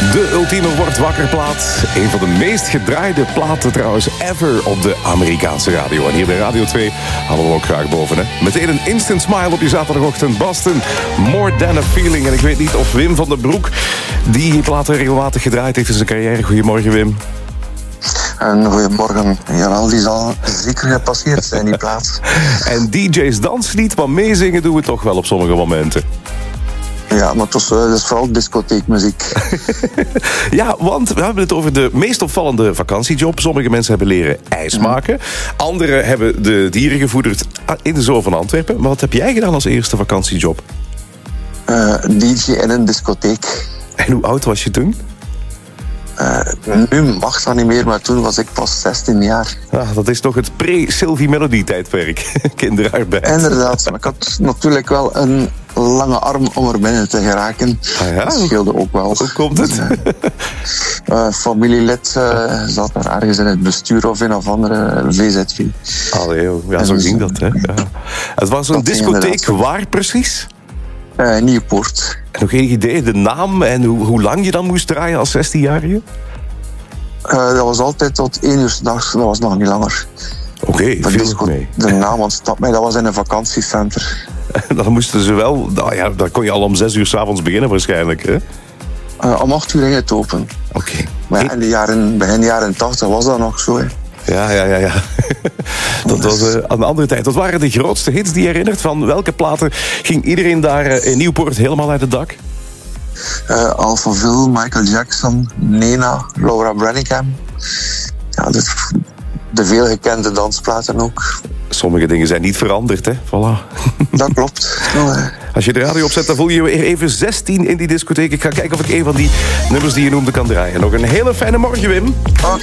De ultieme Word Wakker plaat. Een van de meest gedraaide platen trouwens ever op de Amerikaanse radio. En hier bij Radio 2 hadden we ook graag boven. Hè? Meteen een instant smile op je zaterdagochtend. Boston, More Than A Feeling. En ik weet niet of Wim van den Broek die platen regelmatig gedraaid heeft in zijn carrière. Goedemorgen, Wim. En goedemorgen. Jawel, die zal zeker gepasseerd zijn, die plaats. En DJ's dansen niet, maar meezingen doen we toch wel op sommige momenten. Ja, maar het is vooral discotheekmuziek. Ja, want we hebben het over de meest opvallende vakantiejob. Sommige mensen hebben leren ijs maken. Anderen hebben de dieren gevoederd in de zoo van Antwerpen. Maar wat heb jij gedaan als eerste vakantiejob? DJ in een discotheek. En hoe oud was je toen? Nu mag dat niet meer, maar toen was ik pas 16 jaar. Ah, dat is toch het pre-Sylvie Melody-tijdperk. Kinderarbeid. Inderdaad, maar ik had natuurlijk wel een lange arm om er binnen te geraken. Ah ja? Dat scheelde ook wel. Hoe komt het? Familielid zat daar ergens in het bestuur of in een andere VZV. Allee, joh. Ja, zo ging dat. Hè? Ja. Het was een discotheek waar precies? Nieuwpoort. En nog geen idee, de naam en hoe lang je dan moest draaien als 16-jarige? Dat was altijd tot 1 uur 's nachts, dat was nog niet langer. Oké, veel mee. De naam ontsnapt mij, dat was in een vakantiecenter. Dan moesten ze wel, nou ja, dan kon je al om 6 uur 's avonds beginnen waarschijnlijk, hè? Om 8 uur ging het open. Oké. Maar ja, begin jaren 80 was dat nog zo, hè. Ja. Dat was een andere tijd. Wat waren de grootste hits die je herinnert? Van welke platen ging iedereen daar in Nieuwpoort helemaal uit het dak? Alphaville, Michael Jackson, Nena, Laura Branigan. Ja, de veelgekende dansplaten ook. Sommige dingen zijn niet veranderd, hè? Voilà. Dat klopt. Als je de radio opzet, dan voel je je weer even 16 in die discotheek. Ik ga kijken of ik een van die nummers die je noemde kan draaien. Nog een hele fijne morgen, Wim.